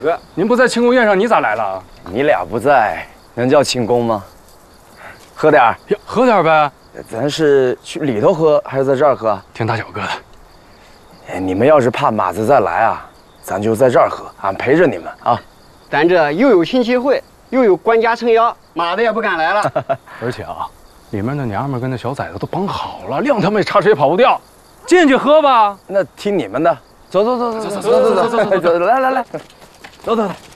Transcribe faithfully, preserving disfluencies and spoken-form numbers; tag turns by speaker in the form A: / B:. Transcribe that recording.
A: 哥，您不在庆功宴上，你咋来了？
B: 你俩不在，能叫庆功吗？喝点儿，
A: 喝点呗。
B: 咱是去里头喝还是在这儿喝？
A: 听大小哥的。
B: 哎，你们要是怕马子再来啊，咱就在这儿喝，俺陪着你们啊。
C: 咱这又有亲戚会，又有官家撑腰，马子也不敢来了。
A: 而且啊，里面的娘们跟那小崽子都绑好了，亮他们也插谁也跑不掉。进去喝吧。
B: 那听你们的。走走走走走走走走走走，来来来，走走走。